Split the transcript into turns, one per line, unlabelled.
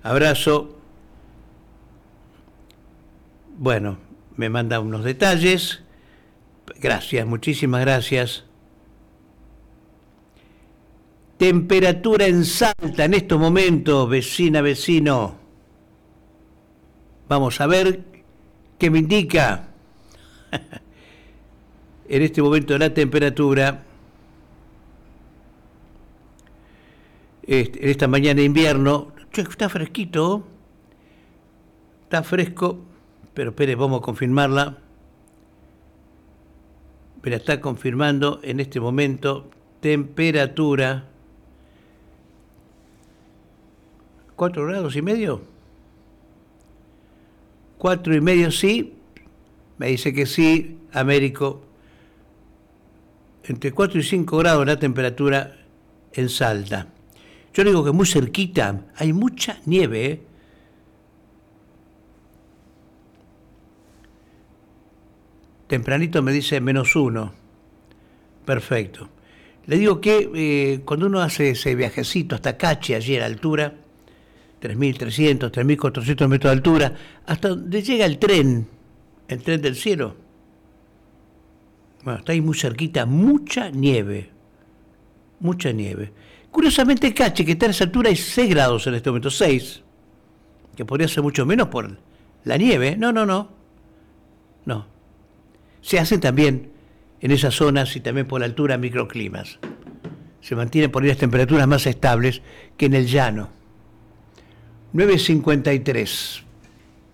Abrazo. Bueno, me manda unos detalles. Gracias, muchísimas gracias. Temperatura en Salta en estos momentos, vecina, vecino. Vamos a ver qué me indica. En este momento la temperatura, en esta mañana de invierno, está fresquito, está fresco, pero espere, vamos a confirmarla. Me la está confirmando en este momento, temperatura 4 grados y medio. 4 y medio, sí. Me dice que sí, Américo. Entre 4 y 5 grados la temperatura en Salta. Yo le digo que muy cerquita, hay mucha nieve, ¿eh? Tempranito me dice -1. Perfecto. Le digo que cuando uno hace ese viajecito hasta Cachi, allí a la altura, 3.300, 3.400 metros de altura, hasta donde llega el tren del cielo. Bueno, está ahí muy cerquita, mucha nieve. Mucha nieve. Curiosamente, Cachi, que está a esa altura, hay 6 grados en este momento, 6. Que podría ser mucho menos por la nieve. No. Se hacen también en esas zonas y también por la altura microclimas. Se mantienen por ahí las temperaturas más estables que en el llano. 9:53.